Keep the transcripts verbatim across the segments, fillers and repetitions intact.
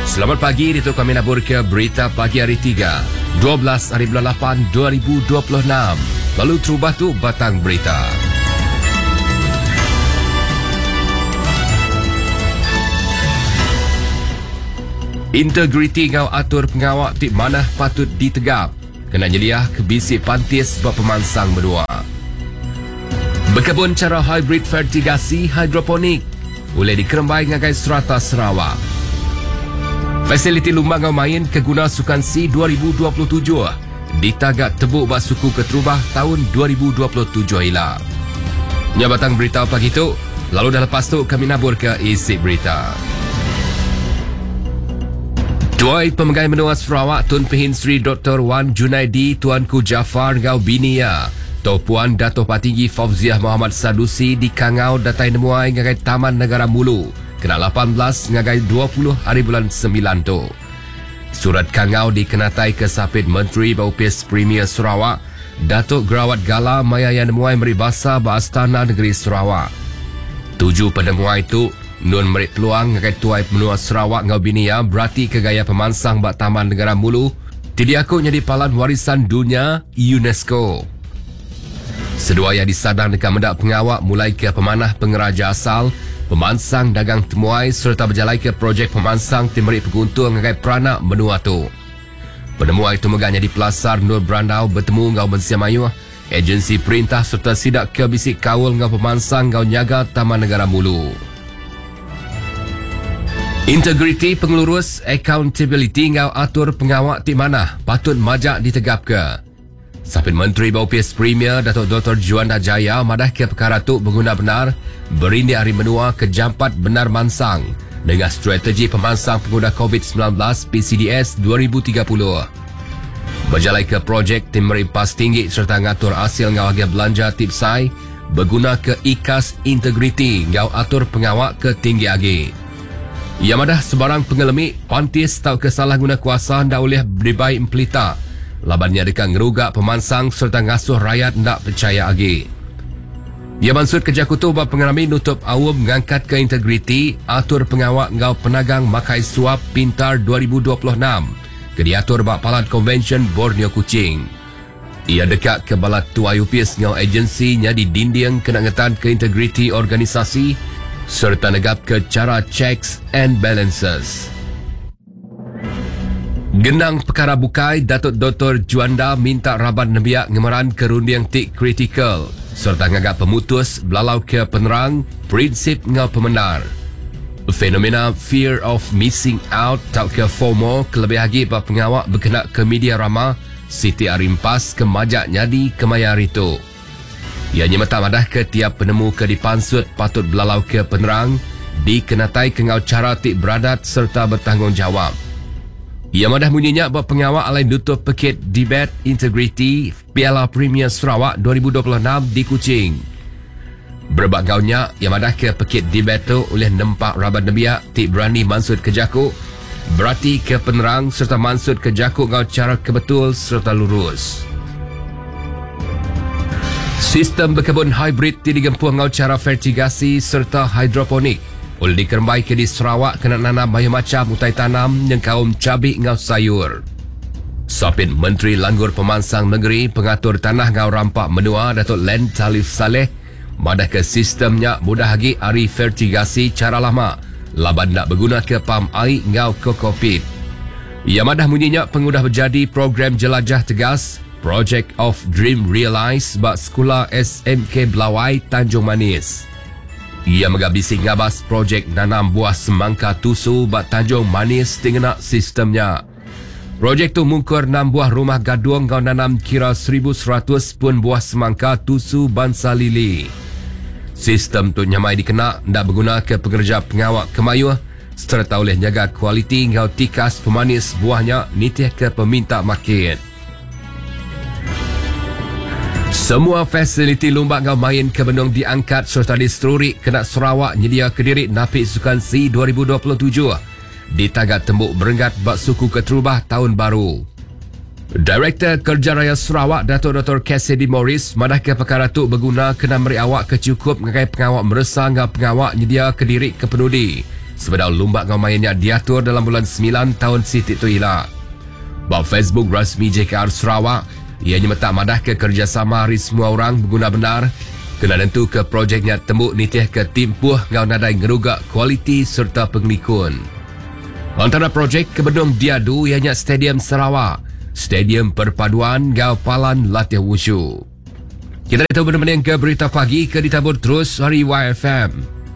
Selamat pagi, itu kami nabur ke berita pagi hari tiga, dua belas hari bulan lapan dua ribu dua puluh enam. Lalu terubah tu batang berita. Integriti ngau atur pengawak di mana patut ditegap. Kena jeliah ke bisik pantis buat pemansang benua. Berkebun cara hybrid fertigasi hidroponik boleh dikerembai ngagai serata Sarawak. Fasiliti lumbang ngau main keguna Sukan C dua ribu dua puluh tujuh ditagak tebuk bak suku keterubah tahun dua ribu dua puluh tujuh hilang. Nya batang berita pagi tu, lalu dah lepas tu kami nabur ke isi berita. Tuai Pemegai Menua Sarawak Tun Pehin Sri Doktor Wan Junaidi Tuanku Jafar Ngau Binia Tok Puan Dato' Patinggi Fauziah Muhammad Sadusi di Kangau datai nemuai ngagai Taman Negara Mulu kena lapan belas ngagai dua puluh hari bulan sembilan tu. Surat Kangau dikenatai ke Sapit Menteri Baupis Premier Sarawak Datuk Gerawat Gala Maya yang nemuai meribasa ba Astana Negeri Sarawak. Tujuh penemuai itu nun merik peluang ngagai tuai menua Sarawak Ngau Binia berarti ke gaya pemansang bak Taman Negara Mulu didiaku jadi palan warisan dunia UNESCO. Sedua yang disadang dekat mendak pengawak mulai ke pemanah pengeraja asal, pemansang dagang temuai serta berjalai ke projek pemansang timeri peguntung ngagai peranak menua tu. Penemuai itu megahnya di Pelasar Nur Brandau bertemu ngau Mensia Mayuh, agensi perintah serta sidak ke bisik kawul ngau pemansang ngau nyaga Taman Negara Mulu. Integriti pengelurus accountability ngau atur pengawak di mana patut majak ditegap ke. Sapit Menteri Baupis Premier Datuk Doktor Juanda Jaya madah ke perkara tu berguna benar berindi hari menua ke jampat benar mansang dengan strategi pemansang pengguna COVID sembilan belas P C D S dua ribu tiga puluh. Berjalai ke projek tim merimpas tinggi serta ngatur hasil ngau harga belanja tipsai berguna ke ikas integriti ngau atur pengawak ke tinggi agi. Ia madah sebarang pengelemik pantis tau kesalah guna kuasa ndak boleh dibaik empelita. Labannya dekat ngerugak pemansang serta ngasuh rakyat ndak percaya agi. Ia maksud kerja kutub pengerami nutup awam mengangkat ke integriti atur pengawak ngau penagang makai suap pintar dua ribu dua puluh enam ke diatur bak palat convention Borneo Kuching. Ia dekat ke balat tuai upis ngau agensinya di dinding kena ngetan ke integriti organisasi serta negap ke cara checks and balances. Genang perkara bukai, Datuk Doktor Juanda minta Raban Nebiak ngemeran ke rundiang tik kritikal serta ngagak pemutus belalau ke penerang prinsip ngau pemenar. Fenomena fear of missing out tak ke FOMO kelebih lagi bak pengawak berkenak ke media rama Siti Arimpas ke majak nyadi ke mayar itu. Ia nyemata madah ke tiap penemu ke dipansut patut belalau ke penerang dikenatai ke ngau cara tik beradat serta bertanggungjawab. Ia madah bunyinya buat pengawak alain tutup paket debat integriti Piala Premier Sarawak dua ribu dua puluh enam di Kuching. Berbak gaunya, ia madah ke paket debat tu oleh nempak Rabat Nebiak tik berani mansud ke jakuk, berarti ke penerang serta mansud ke jakuk ngau cara kebetul serta lurus. Sistem berkebun hybrid digempuh ngau cara fertigasi serta hidroponik. Oleh dikerembai ke di Sarawak kena nanam banyak macam utai tanam yang kaum cabai ngau sayur. Sapit Menteri Langgur Pemansang Negeri Pengatur Tanah ngau Rampak Menua Datuk Len Talif Saleh madah ke sistemnya mudah lagi ari fertigasi cara lama laban nak berguna ke pam air ngau kokopit. Ia madah bunyinya pengudah berjadi program jelajah tegas Project of Dream Realize bak Sekolah S M K Belawai Tanjung Manis. Ia megabisi ngabas projek nanam buah semangka tusu bak Tanjung Manis dengan sistemnya. Projek tu mungkur enam buah rumah gaduang kau nanam kira seribu seratus pun buah semangka tusu bangsa lili. Sistem tu nyamai dikena ndak berguna ke pekerja pengawak kemayuh serta oleh jaga kualiti ngau tikas pemanis buahnya nitih ke peminta makin. Semua fasiliti lumbak ngau main ke Benung diangkat serta diseteruri kena Sarawak nyedia kediri napik Sukan C dua ribu dua puluh tujuh ditagak tembuk berenggat bak suku keterubah tahun baru. Direktur Kerja Raya Sarawak Datuk Doktor Cassidy Morris madah ke perkara tu berguna kena beri awak kecukup ngagai pengawak meresa ngau pengawak nyedia kediri ke penudi Sebedau lumba ngamayannya diatur dalam bulan sembilan tahun siti tu ila. Bab Facebook rasmi J K R Sarawak, ianya metak madah ke kerjasama hari semua orang berguna benar, kena tentu ke projeknya tembuk nitih ke timpuh ngau nadai ngerugak kualiti serta penglikun. Antara projek ke Bedung Diadu ianya Stadium Sarawak, Stadium Perpaduan ngau Palan Latih Wushu. Kita tahu benar-benar ke berita pagi ke ditabur terus hari Y F M.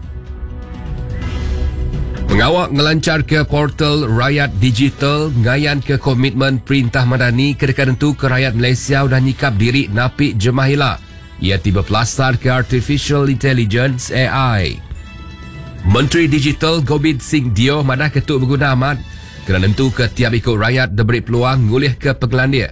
Mengawak ngelancar ke portal Rakyat Digital, ngayan ke komitmen Perintah Madani ke dekat tentu ke rakyat Malaysia dan nyikap diri napik jemahila. Ia tiba pelasar ke Artificial Intelligence A I. Menteri Digital Gobind Singh Dio madah ketuk berguna amat kerana tentu ke tiap ikut rakyat diberi peluang ngulih ke penggelan dia.